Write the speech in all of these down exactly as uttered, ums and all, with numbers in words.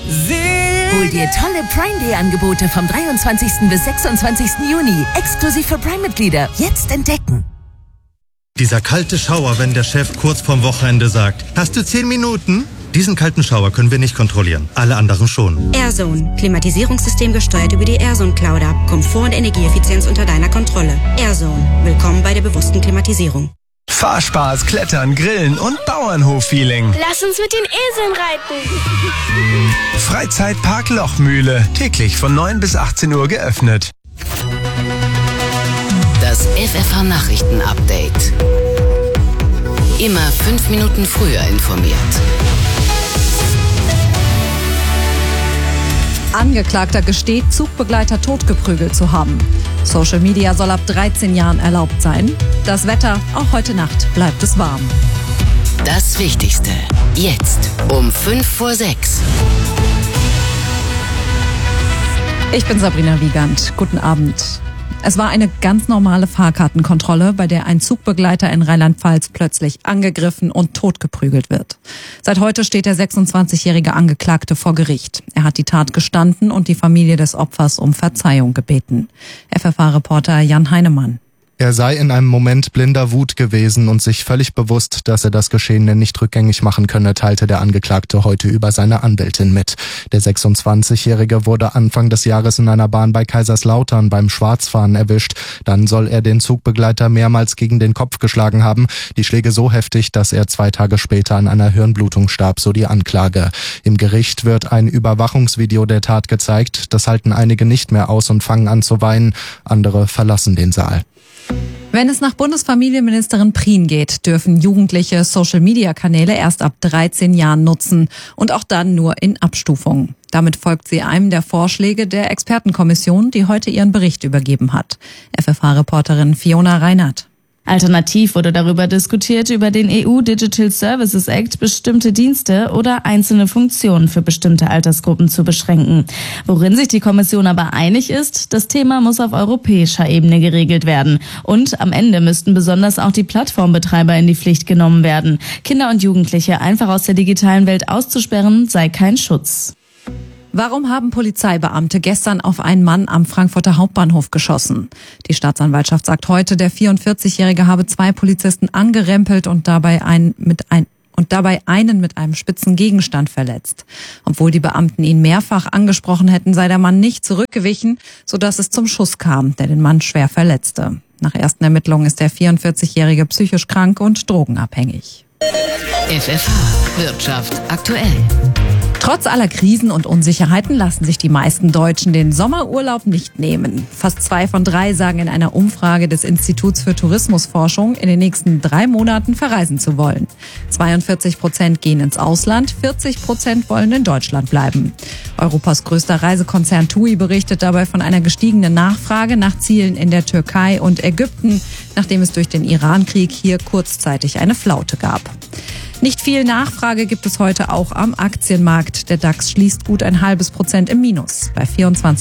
Hol dir tolle Prime Day Angebote vom dreiundzwanzigsten bis sechsundzwanzigsten Juni. Exklusiv für Prime-Mitglieder. Jetzt entdecken. Dieser kalte Schauer, wenn der Chef kurz vorm Wochenende sagt, hast du zehn Minuten? Diesen kalten Schauer können wir nicht kontrollieren. Alle anderen schon. AirZone. Klimatisierungssystem gesteuert über die AirZone Cloud. Komfort und Energieeffizienz unter deiner Kontrolle. AirZone. Willkommen bei der bewussten Klimatisierung. Fahrspaß, Klettern, Grillen und Bauernhof-Feeling. Lass uns mit den Eseln reiten. Freizeitpark Lochmühle. Täglich von neun bis achtzehn Uhr geöffnet. Das F F H-Nachrichten-Update. Immer fünf Minuten früher informiert. Angeklagter gesteht, Zugbegleiter totgeprügelt zu haben. Social Media soll ab dreizehn Jahren erlaubt sein. Das Wetter, auch heute Nacht bleibt es warm. Das Wichtigste, jetzt um fünf vor sechs. Ich bin Sabrina Wiegand. Guten Abend. Es war eine ganz normale Fahrkartenkontrolle, bei der ein Zugbegleiter in Rheinland-Pfalz plötzlich angegriffen und totgeprügelt wird. Seit heute steht der sechsundzwanzigjährige Angeklagte vor Gericht. Er hat die Tat gestanden und die Familie des Opfers um Verzeihung gebeten. F F H-Reporter Jan Heinemann. Er sei in einem Moment blinder Wut gewesen und sich völlig bewusst, dass er das Geschehene nicht rückgängig machen könne, teilte der Angeklagte heute über seine Anwältin mit. Der sechsundzwanzigjährige wurde Anfang des Jahres in einer Bahn bei Kaiserslautern beim Schwarzfahren erwischt. Dann soll er den Zugbegleiter mehrmals gegen den Kopf geschlagen haben. Die Schläge so heftig, dass er zwei Tage später an einer Hirnblutung starb, so die Anklage. Im Gericht wird ein Überwachungsvideo der Tat gezeigt. Das halten einige nicht mehr aus und fangen an zu weinen. Andere verlassen den Saal. Wenn es nach Bundesfamilienministerin Prien geht, dürfen Jugendliche Social-Media-Kanäle erst ab dreizehn Jahren nutzen und auch dann nur in Abstufungen. Damit folgt sie einem der Vorschläge der Expertenkommission, die heute ihren Bericht übergeben hat. F F H-Reporterin Fiona Reinhardt. Alternativ wurde darüber diskutiert, über den E U Digital Services Act bestimmte Dienste oder einzelne Funktionen für bestimmte Altersgruppen zu beschränken. Worin sich die Kommission aber einig ist, das Thema muss auf europäischer Ebene geregelt werden. Und am Ende müssten besonders auch die Plattformbetreiber in die Pflicht genommen werden. Kinder und Jugendliche einfach aus der digitalen Welt auszusperren, sei kein Schutz. Warum haben Polizeibeamte gestern auf einen Mann am Frankfurter Hauptbahnhof geschossen? Die Staatsanwaltschaft sagt heute, der vierundvierzigjährige habe zwei Polizisten angerempelt und dabei einen mit ein und dabei einen mit einem spitzen Gegenstand verletzt. Obwohl die Beamten ihn mehrfach angesprochen hätten, sei der Mann nicht zurückgewichen, sodass es zum Schuss kam, der den Mann schwer verletzte. Nach ersten Ermittlungen ist der vierundvierzigjährige psychisch krank und drogenabhängig. F F H Wirtschaft aktuell. Trotz aller Krisen und Unsicherheiten lassen sich die meisten Deutschen den Sommerurlaub nicht nehmen. Fast zwei von drei sagen in einer Umfrage des Instituts für Tourismusforschung, in den nächsten drei Monaten verreisen zu wollen. zweiundvierzig Prozent gehen ins Ausland, vierzig Prozent wollen in Deutschland bleiben. Europas größter Reisekonzern TUI berichtet dabei von einer gestiegenen Nachfrage nach Zielen in der Türkei und Ägypten, nachdem es durch den Irankrieg hier kurzzeitig eine Flaute gab. Nicht viel Nachfrage gibt es heute auch am Aktienmarkt. Der DAX schließt gut ein halbes Prozent im Minus bei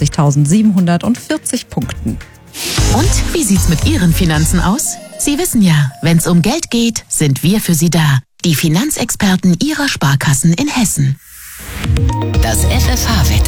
vierundzwanzigtausendsiebenhundertvierzig Punkten. Und wie sieht's mit Ihren Finanzen aus? Sie wissen ja, wenn's um Geld geht, sind wir für Sie da. Die Finanzexperten Ihrer Sparkassen in Hessen. Das F F H-Wetter.